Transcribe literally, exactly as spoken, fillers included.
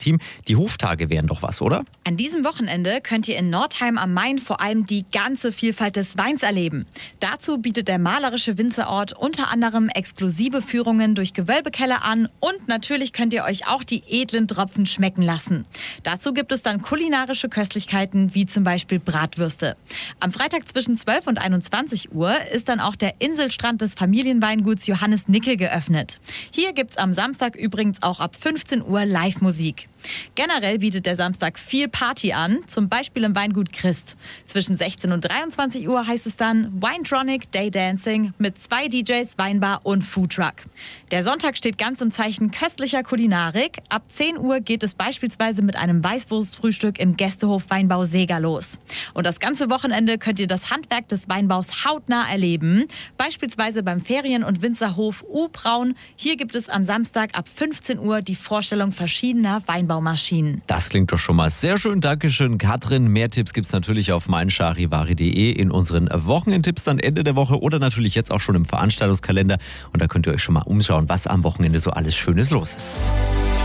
maritim. Die Hoftage wären doch was, oder? An diesem Wochenende könnt ihr in Nordheim am Main vor allem die ganze Vielfalt des Weins erleben. Dazu bietet der malerische Winzerort unter anderem exklusive Führungen durch Gewölbekeller an und natürlich könnt ihr euch auch die edlen Tropfen schmecken lassen. Dazu gibt es dann kulinarische Köstlichkeiten wie zum Beispiel Bratwürste. Am Freitag zwischen zwölf und einundzwanzig Uhr ist dann auch der Inselstrand des Familienweinguts Johannes Nickel geöffnet. Hier gibt's am Samstag übrigens auch ab fünfzehn Uhr Live-Musik. Generell bietet der Samstag viel Party an, zum Beispiel im Weingut Christ. Zwischen sechzehn und dreiundzwanzig Uhr heißt es dann Winetronic Day Dancing mit zwei D Js, Weinbar und Foodtruck. Der Sonntag steht ganz im Zeichen köstlicher Kulinarik. Ab zehn Uhr geht es beispielsweise mit einem Weißwurstfrühstück im Gästehof Weinbau Seeger los. Und das ganze Wochenende könnt ihr das Handwerk des Weinbaus hautnah erleben. Beispielsweise beim Ferien- und Winzerhof U-Braun. Hier gibt es am Samstag ab fünfzehn Uhr die Vorstellung verschiedener Weinbaumaschinen. Das klingt doch schon mal sehr schön. Dankeschön, Katrin. Mehr Tipps gibt's natürlich auf meincharivari punkt de in unseren Wochenendtipps dann Ende der Woche oder natürlich jetzt auch schon im Veranstaltungskalender. Und da könnt ihr euch schon mal umschauen, was am Wochenende so alles Schönes los ist.